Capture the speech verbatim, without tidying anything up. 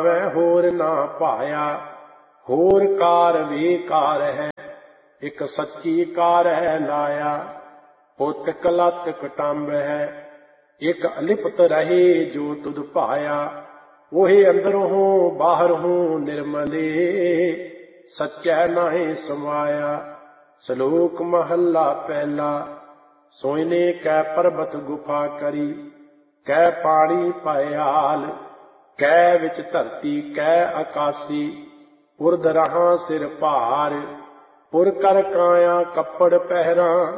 ਭਾਵੇਂ ਹੋਰ ਨਾ ਭਾਇਆ। ਹੋਰ ਕਾਰ ਵੇਕਾਰ ਹੈ, ਇੱਕ ਸੱਚੀ ਕਾਰ ਹੈ ਲਾਇਆ। ਪੁੱਤ ਕਲੱਤ ਕਟੰਬ ਹੈ, ਇੱਕ ਅਲਿਪਤ ਰਹੇ ਜੋ ਤੁਧ ਭਾਇਆ। ਉਹੇ ਅੰਦਰੋਂ ਬਾਹਰੋਂ ਨਿਰਮਲੇ, ਸੱਚੈ ਨਾਹੀਂ ਸਮਾਇਆ। ਸ਼ਲੋਕ ਮਹੱਲਾ ਪਹਿਲਾ। ਸੋਇਨੇ ਕੈ ਪਰਬਤ ਗੁਫਾ ਕਰੀ, ਕੈ ਪਾਣੀ ਪਾਇਆਲ। ਕੈ ਵਿੱਚ ਧਰਤੀ ਕੈ ਆਕਾਸੀ, ਉਰਧ ਰਹਾਂ ਸਿਰ ਭਾਰ। ਪੁਰ ਕਰ ਕਾਇਆ ਕੱਪੜ ਪਹਿਰਾਂ,